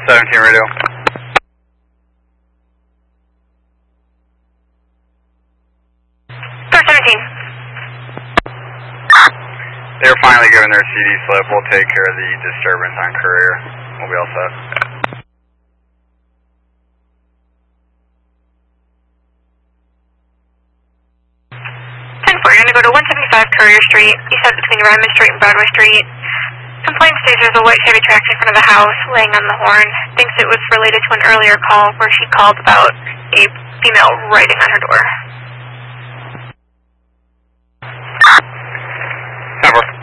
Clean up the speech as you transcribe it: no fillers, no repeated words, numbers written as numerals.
17 radio. They're finally giving their CD slip. We'll take care of the disturbance on Courier. We'll be all set. 10-4, you're going to go to 175 Courier Street, east side between Ryman Street and Broadway Street. Complaint states there's a white Chevy Trax in front of the house, laying on the horn. Thinks it was related to an earlier call where she called about a female writing on her door. 10-4.